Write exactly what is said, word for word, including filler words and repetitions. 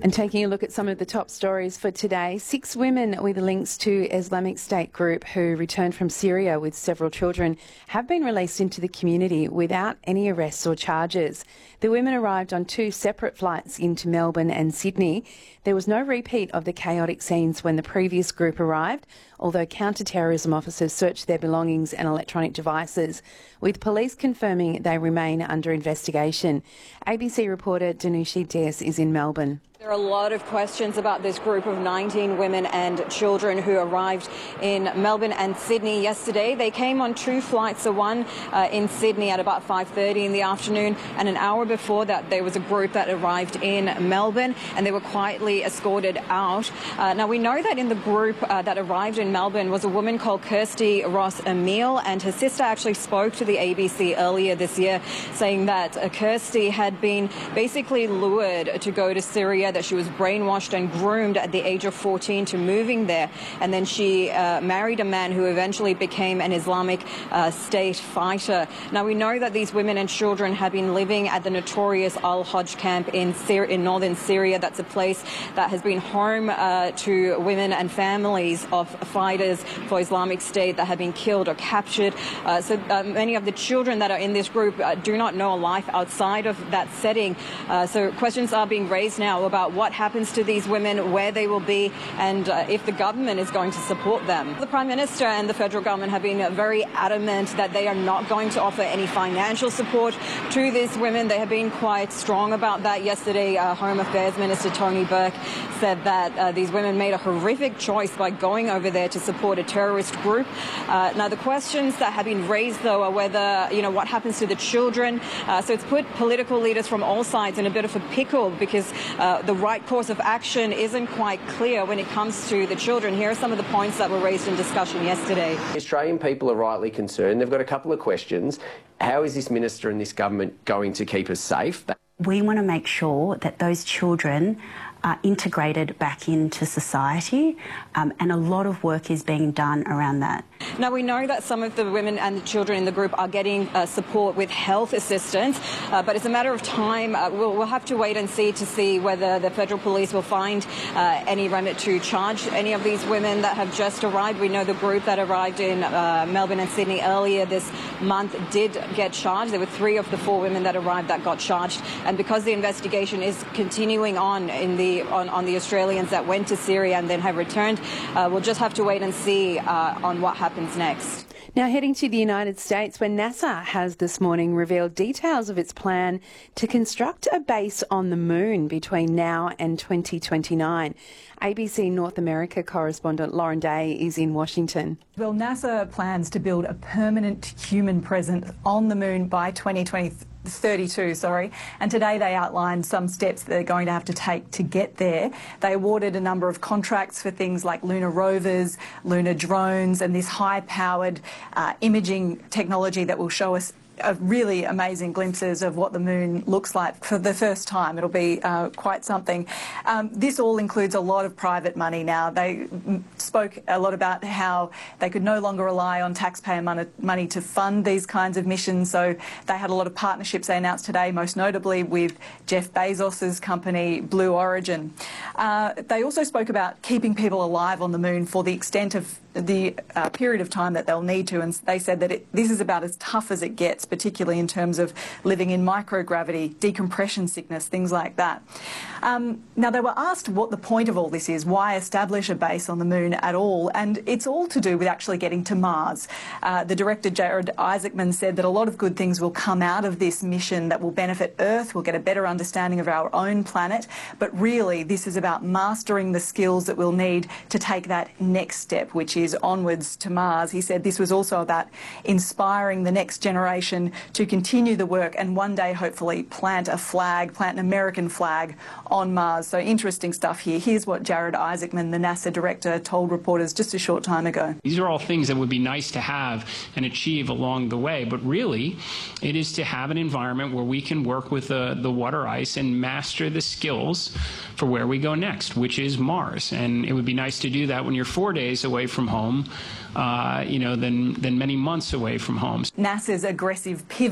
And taking a look at some of the top stories for today, six women with links to Islamic State group who returned from Syria with several children have been released into the community without any arrests or charges. The women arrived on two separate flights into Melbourne and Sydney. There was no repeat of the chaotic scenes when the previous group arrived, although counter-terrorism officers searched their belongings and electronic devices, with police confirming they remain under investigation. A B C reporter Danushi Dias is in Melbourne. There are a lot of questions about this group of nineteen women and children who arrived in Melbourne and Sydney yesterday. They came on two flights, so one uh, in Sydney at about five thirty in the afternoon, and an hour before that there was a group that arrived in Melbourne and they were quietly escorted out. Uh, now we know that in the group uh, that arrived in Melbourne was a woman called Kirsty Ross Emile, and her sister actually spoke to the A B C earlier this year saying that uh, Kirsty had been basically lured to go to Syria, that she was brainwashed and groomed at the age of fourteen to moving there, and then she uh, married a man who eventually became an Islamic uh, State fighter. Now we know that these women and children have been living at the notorious Al-Hajj camp in, Syr in northern Syria. That's a place that has been home uh, to women and families of fighters for Islamic State that have been killed or captured. Uh, so uh, many of the children that are in this group uh, do not know a life outside of that setting. Uh, so questions are being raised now about about what happens to these women, where they will be, and uh, if the government is going to support them. The Prime Minister and the federal government have been very adamant that they are not going to offer any financial support to these women. They have been quite strong about that. Yesterday, uh, Home Affairs Minister Tony Burke said that uh, these women made a horrific choice by going over there to support a terrorist group. Uh, now, the questions that have been raised, though, are whether, you know, what happens to the children. Uh, so it's put political leaders from all sides in a bit of a pickle because uh, the right course of action isn't quite clear when it comes to the children. Here are some of the points that were raised in discussion yesterday. Australian people are rightly concerned. They've got a couple of questions. How is this minister and this government going to keep us safe? We want to make sure that those children are integrated back into society, um, and a lot of work is being done around that. Now, we know that some of the women and the children in the group are getting uh, support with health assistance, uh, but it's a matter of time. Uh, we'll, we'll have to wait and see to see whether the federal police will find uh, any remit to charge any of these women that have just arrived. We know the group that arrived in uh, Melbourne and Sydney earlier this month did get charged. There were three of the four women that arrived that got charged, and because the investigation is continuing on in the on, on the Australians that went to Syria and then have returned, uh, we'll just have to wait and see uh, on what happens next. Now heading to the United States, where NASA has this morning revealed details of its plan to construct a base on the moon between now and twenty twenty-nine. A B C North America correspondent Lauren Day is in Washington. Well, NASA plans to build a permanent human presence on the moon by twenty thirty-two, sorry, and today they outlined some steps that they're going to have to take to get there. They awarded a number of contracts for things like lunar rovers, lunar drones, and this high-powered uh, imaging technology that will show us Uh, really amazing glimpses of what the moon looks like for the first time. It'll be uh, quite something. Um, this all includes a lot of private money now. They spoke a lot about how they could no longer rely on taxpayer money, money to fund these kinds of missions, so they had a lot of partnerships they announced today, most notably with Jeff Bezos's company Blue Origin. Uh, they also spoke about keeping people alive on the moon for the extent of the uh, period of time that they'll need to, and they said that it, this is about as tough as it gets, particularly in terms of living in microgravity, decompression sickness, things like that. Um, now, they were asked what the point of all this is, why establish a base on the moon at all, and it's all to do with actually getting to Mars. Uh, the director, Jared Isaacman, said that a lot of good things will come out of this mission that will benefit Earth. We'll get a better understanding of our own planet, but really this is about mastering the skills that we'll need to take that next step, which is onwards to Mars. He said this was also about inspiring the next generation to continue the work and one day hopefully plant a flag, plant an American flag on Mars. So interesting stuff here. Here's what Jared Isaacman, the NASA director, told reporters just a short time ago. These are all things that would be nice to have and achieve along the way, but really it is to have an environment where we can work with the, the water ice and master the skills for where we go next, which is Mars. And it would be nice to do that when you're four days away from home, uh, you know, than, than many months away from home. NASA's aggressive pivot